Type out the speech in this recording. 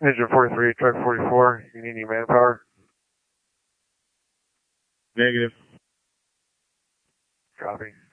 Engine 43, truck 44, you need any manpower? Negative. Copy.